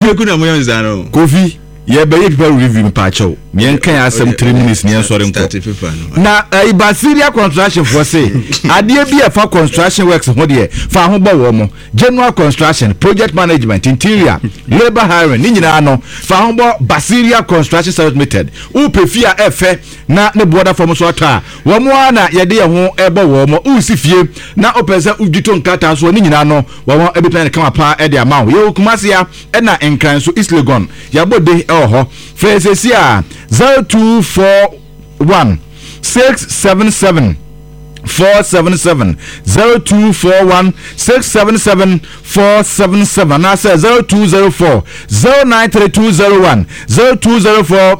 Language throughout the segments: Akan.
Kweku na moyo nzano. Kofi ye be ye people review me pacho. Me enkan asem 3 minutes ne ensore nko. Na Ibasiria construction for say ade bi e fa construction works ho de fa ho bo wo mo. General construction, project management, interior, labor hiring ni nyina no fa ho bo Basiria construction service limited. U pefia efe na ne border form so ata. Wo mo na ye de ye ho e bo wo mo u si fie na opese udwito nkata so ni nyina no wo e be plan kama pa e de ama wo. Ye Kumasia e na enkran so East Legon. Ya bode e ho. Fresesia 0241 677 477 0241 677 477 I say 0204 093201 0204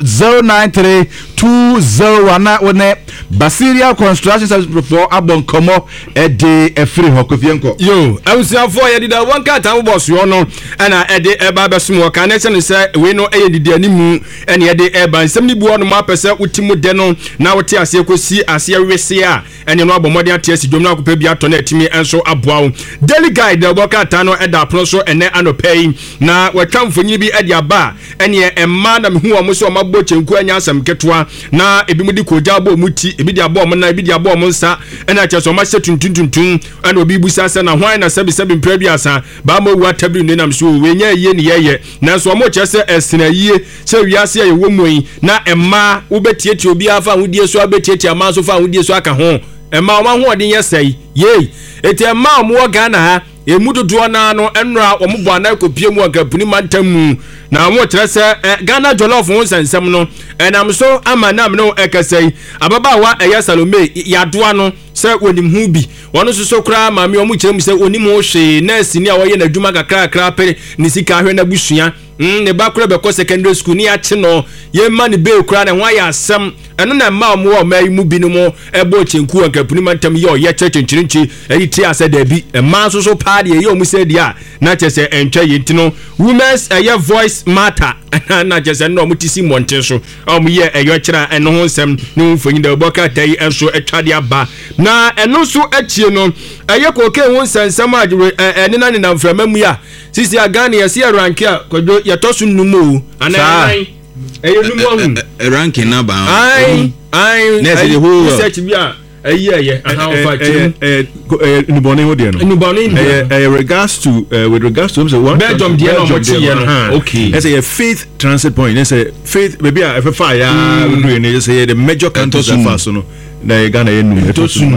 093201 na one Basiria construction service before abon komo e de e free hokofienko yo awusiafo ye dida one cat am boss yo no na e de e ba besumo ka na se no se we no e didi animu ene e de e ban sem ni buo no ma pese utimu de no na wote ase kosi ase wese a ene no abomode atiasi dwom na akopɛ bi ato na atimi enso aboa daily guide the worker tano e da pro so ene anopɛi na watwa mfonyi bi e de aba ene emma na mehu omo so omabɔ chenku anya asam ketwa na ebimudi koja abo muti ebi de abo omo na ebi de abo omo nsa ena cheso ma se tuntuntuntun ena obi busa se na hwan na sebi mpra bi asa ba ma wu atabiri ne nam so we nya ye ne ye na so omo chese esena yie se wiase ye wo moyi na emma wo betietie obi afa hodie so abetietie ama so fa hodie so aka ho emma oma ho odin yesai ye eti emma omo Ghana ha emudodo na no enra omo bo anakopie mu akapuni mantamu na mo trese Ghana jollof ho sensem no enam so amanam no ekasai ababawa eya Salome yadoa no se onim hu bi wono so kra maami omo kyerem se onim ho hwe nurse ni a woye na dwuma kakra pe ni sika hwe na busua ne ba kra be ko secondary school ni ache no ye ma ne be kra na ho ya asem eno na ma omo o mai mu bi no mo ebo chenku akapuni mantam ye o ye chechenchinchi ti ase da bi ma so party ye omo se dia na chese entwa ye ntino women's ye voice matter na chese no omo tisi monte so omo ye eyo kira eno ho nsem ne mfonyi da boka tai enso etwade aba na eno so achie no ye koke ho nsensem agire ene na mframamu ya sisi agane ye se rank a kwadwo ye tosu numu anan numu ranking na ba ai na se the whole research bia aye how far nubone ho de no regards to with regards to one Belgium de no mo tie no okay let's say a faith transit point let's say faith maybe a fa ya do no say the major countries that so no na Ghana ye nu to su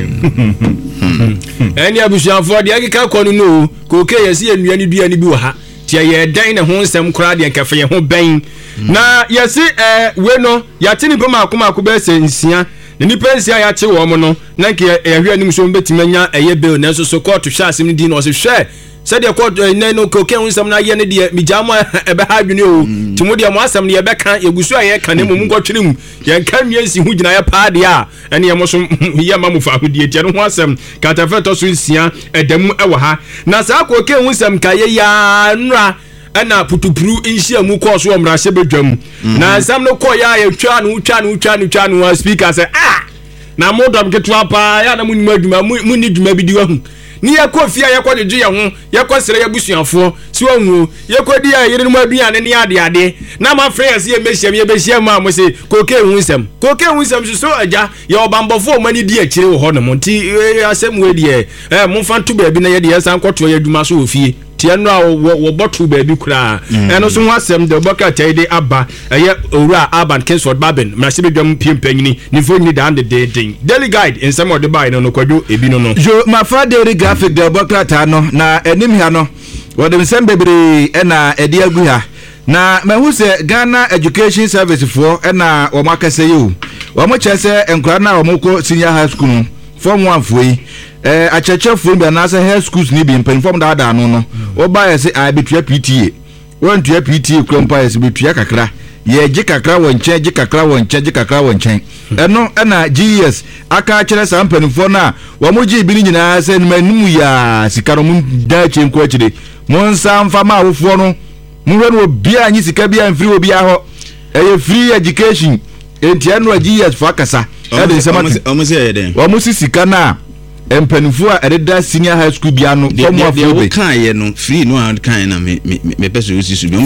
any abusuafo de akeka kɔ no ko ke yesi enua ni dua ni bi wo ha tie ye dan ne ho nsɛm kora de nkafe ye ho bɛn na yesi we no yate ni pema akoma akoba se nsia ne nipa nsia ya che wo mo no na nke ehwe anim so betimanya eye bill na so court hwa asem di no so hwɛ said the court no ko ke ho nsɛm na ye ne de mijamo ebe ha dwene o timo de mo asɛm ne ye bɛka yegusu aye ka ne mo nkɔtwene mu ye nka nwiansi hu gyina ye paade a ene ye mo so ye ma mo fa hodie tie no ho asɛm katafeto so nsia edam ɛwɔ ha na saa ko ke ho nsɛm ka ye ya nra ana putupuru inhia mu ko so omra hye bedwam na nsɛm no ko ya ye twa no speaker say na modam ketwa pa ya na munni adwuma munni dwuma bi di wa hu ni ye ko fia ye ko degye ye ho ye ko sere ye busuafo si wanwu ye ko di ya yire no aduane ne ade na ma friends ye behia ma mo se koke hu nsɛm so agya ye obambofo mani di akire wo ho no nti asɛm we die mo fa to ba bi na ye de san kɔto ye adwuma so ofie tie no a wo botu ba bi kura eno so ho asɛm de boka taide aba ye owura Urban Kingsford Babin ma se bedwam piempanyini ni fo ni dan de daily guide in some of the buy no kwadwo ebi no jo ma fa daily graphic de boka ta no na enim ha no wo de nsɛm bebre na edi agu ha na mahu se Ghana Education Service for na wo makase yo wo mo chese enkura na wo mo ko senior high school no form 1 foi achechefo bi na se high schools ni bi mpanfom da no wo ba ye se a betua PTA won tua PTA krompa ye se betua kakra ye je kakra won chen eno na GES aka kire sa mpanfo na wo mo ji bi ni nyina se manum ya sika no mu da chenko akire mo nsa mfa ma awofo no mu we no bia anyi sika bia mfiri obi aho free education enti eno GES fa kasa e de se ma o mo sika na empanifo a ereda senior high school bia no form of kan ye no free no kan na me pese osi su